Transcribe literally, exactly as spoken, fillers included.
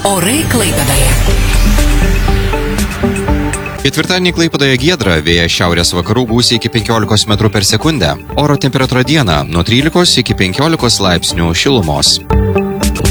Orai Klaipėdoje. Ketvirtadienį Klaipėdoje giedra, vėjas šiaurės vakarų gūsiai iki penkiolikos metrų per sekundę. Oro temperatūra dieną nuo trylikos iki penkiolikos laipsnių šilumos.